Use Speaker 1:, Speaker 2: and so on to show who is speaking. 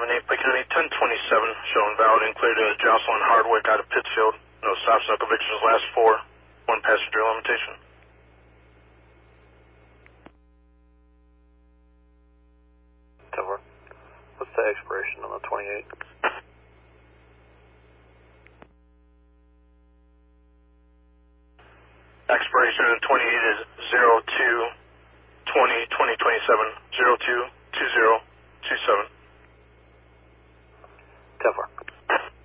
Speaker 1: 578, Pike County 1027, showing valid and clear to Jocelyn Hardwick out of Pittsfield. No stops, no convictions, last 4. 1 passenger limitation.
Speaker 2: 10-4. What's the expiration on the 28?